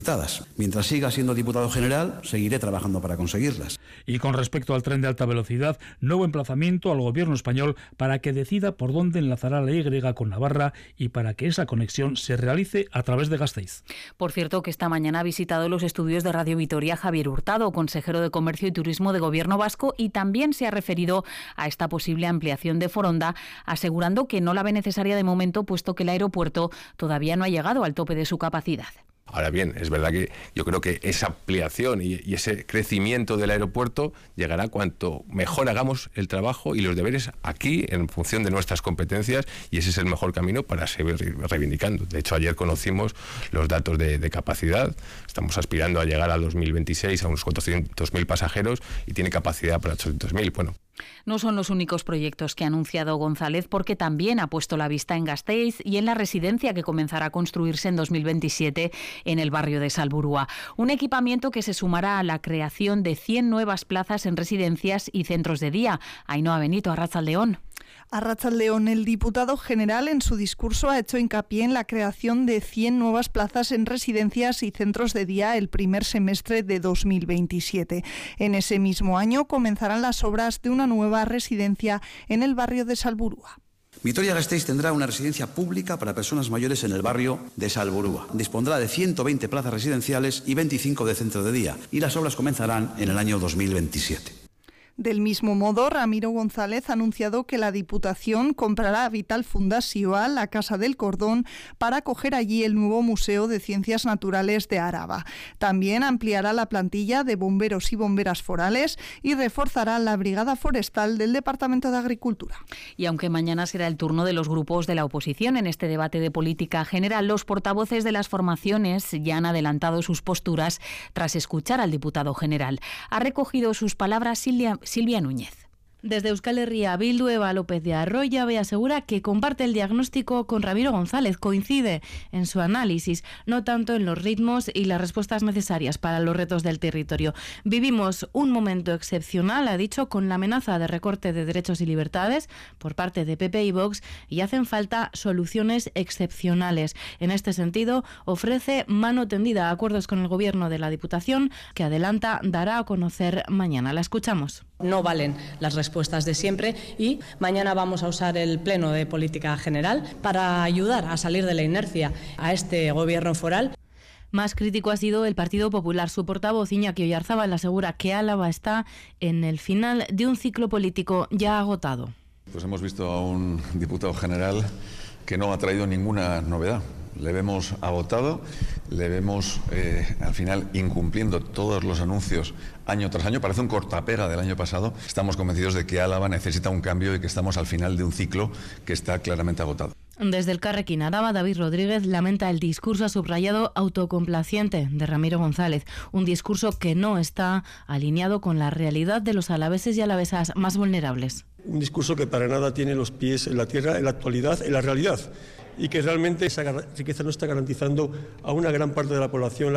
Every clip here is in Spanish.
Mientras siga siendo diputado general, seguiré trabajando para conseguirlas. Y con respecto al tren de alta velocidad, nuevo emplazamiento al gobierno español para que decida por dónde enlazará la Y con Navarra y para que esa conexión se realice a través de Gasteiz. Por cierto, que esta mañana ha visitado los estudios de Radio Vitoria Javier Hurtado, consejero de Comercio y Turismo de Gobierno vasco, y también se ha referido a esta posible ampliación de Foronda, asegurando que no la ve necesaria de momento, puesto que el aeropuerto todavía no ha llegado al tope de su capacidad. Ahora bien, es verdad que yo creo que esa ampliación y ese crecimiento del aeropuerto llegará cuanto mejor hagamos el trabajo y los deberes aquí en función de nuestras competencias, y ese es el mejor camino para seguir reivindicando. De hecho, ayer conocimos los datos de capacidad. Estamos aspirando a llegar al 2026 a unos 400.000 pasajeros y tiene capacidad para 800.000. Bueno. No son los únicos proyectos que ha anunciado González, porque también ha puesto la vista en Gasteiz y en la residencia que comenzará a construirse en 2027 en el barrio de Salburua. Un equipamiento que se sumará a la creación de 100 nuevas plazas en residencias y centros de día. Ainhoa Benito, Arratsaldeon. Arratsaldeon, el diputado general en su discurso ha hecho hincapié en la creación de 100 nuevas plazas en residencias y centros de día el primer semestre de 2027. En ese mismo año comenzarán las obras de una nueva residencia en el barrio de Salburua. Vitoria-Gasteiz tendrá una residencia pública para personas mayores en el barrio de Salburua. Dispondrá de 120 plazas residenciales y 25 de centro de día, y las obras comenzarán en el año 2027. Del mismo modo, Ramiro González ha anunciado que la Diputación comprará a Vital Fundazioa, la Casa del Cordón, para acoger allí el nuevo Museo de Ciencias Naturales de Araba. También ampliará la plantilla de bomberos y bomberas forales y reforzará la Brigada Forestal del Departamento de Agricultura. Y aunque mañana será el turno de los grupos de la oposición en este debate de política general, los portavoces de las formaciones ya han adelantado sus posturas tras escuchar al diputado general. Ha recogido sus palabras Silvia Núñez. Desde Euskal Herria Bildu, Eva López de Arroyave asegura que comparte el diagnóstico con Ramiro González, coincide en su análisis, no tanto en los ritmos y las respuestas necesarias para los retos del territorio. Vivimos un momento excepcional, ha dicho, con la amenaza de recorte de derechos y libertades por parte de PP y Vox, y hacen falta soluciones excepcionales. En este sentido, ofrece mano tendida a acuerdos con el Gobierno de la Diputación, que adelanta dará a conocer mañana. La escuchamos. No valen las respuestas de siempre y mañana vamos a usar el Pleno de Política General para ayudar a salir de la inercia a este gobierno foral. Más crítico ha sido el Partido Popular. Su portavoz, Iñaki Oyarzábal, asegura que Álava está en el final de un ciclo político ya agotado. Pues hemos visto a un diputado general que no ha traído ninguna novedad. Le vemos agotado, le vemos al final incumpliendo todos los anuncios año tras año. Parece un cortapega del año pasado. Estamos convencidos de que Álava necesita un cambio y que estamos al final de un ciclo que está claramente agotado. Desde el Carrequín Araba, David Rodríguez lamenta el discurso subrayado autocomplaciente de Ramiro González, un discurso que no está alineado con la realidad de los alaveses y alavesas más vulnerables. Un discurso que para nada tiene los pies en la tierra, en la actualidad, en la realidad, y que realmente esa riqueza no está garantizando a una gran parte de la población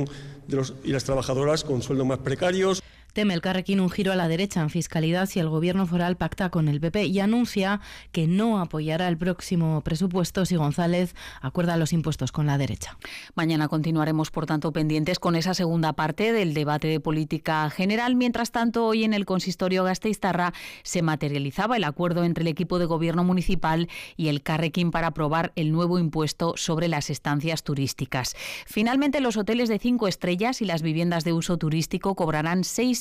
de los y las trabajadoras con sueldos más precarios. Teme el Carrequín un giro a la derecha en fiscalidad si el gobierno foral pacta con el PP y anuncia que no apoyará el próximo presupuesto si González acuerda los impuestos con la derecha. Mañana continuaremos, por tanto, pendientes con esa segunda parte del debate de política general. Mientras tanto, hoy en el consistorio gasteiztarra se materializaba el acuerdo entre el equipo de gobierno municipal y el Carrequín para aprobar el nuevo impuesto sobre las estancias turísticas. Finalmente, los hoteles de 5 estrellas y las viviendas de uso turístico cobrarán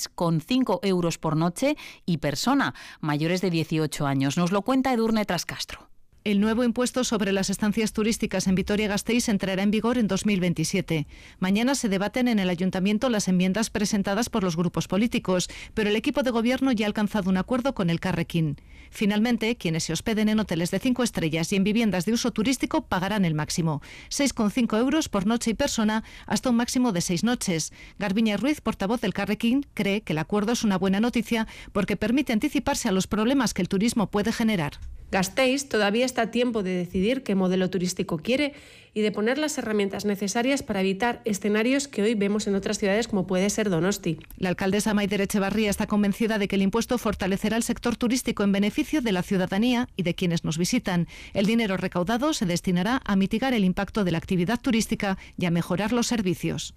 6,5 euros por noche y persona mayores de 18 años. Nos lo cuenta Edurne Trascastro. El nuevo impuesto sobre las estancias turísticas en Vitoria-Gasteiz entrará en vigor en 2027. Mañana se debaten en el Ayuntamiento las enmiendas presentadas por los grupos políticos, pero el equipo de gobierno ya ha alcanzado un acuerdo con el Carrequín. Finalmente, quienes se hospeden en hoteles de 5 estrellas y en viviendas de uso turístico pagarán el máximo, 6,5 euros por noche y persona, hasta un máximo de 6 noches. Garbiñe Ruiz, portavoz del Carrequín, cree que el acuerdo es una buena noticia porque permite anticiparse a los problemas que el turismo puede generar. Gasteiz todavía está a tiempo de decidir qué modelo turístico quiere y de poner las herramientas necesarias para evitar escenarios que hoy vemos en otras ciudades como puede ser Donosti. La alcaldesa Maider Etxebarria está convencida de que el impuesto fortalecerá el sector turístico en beneficio de la ciudadanía y de quienes nos visitan. El dinero recaudado se destinará a mitigar el impacto de la actividad turística y a mejorar los servicios.